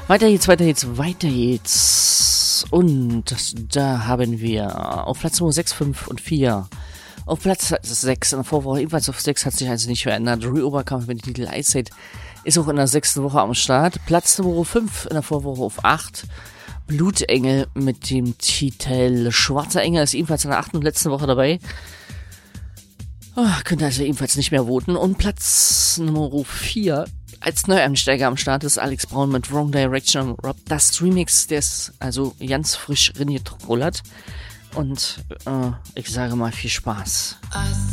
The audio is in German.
Weiter geht's, weiter geht's, weiter geht's. Und da haben wir auf Platz Nummer 6, 5 und 4. Auf Platz 6 in der Vorwoche, ebenfalls auf 6, hat sich also nicht verändert. Ray Oberkampf mit dem Titel Ice Age ist auch in der 6. Woche am Start. Platz Nummer 5 in der Vorwoche auf 8. Blutengel mit dem Titel Schwarzer Engel ist ebenfalls in der 8. und letzten Woche dabei. Könnt also ebenfalls nicht mehr voten. Und Platz Nummer 4 als Neueinsteiger am Start ist Alex Braun mit Wrong Direction und Rob Dust Remix. Der ist also ganz frisch reingetrollert. Und ich sage mal viel Spaß.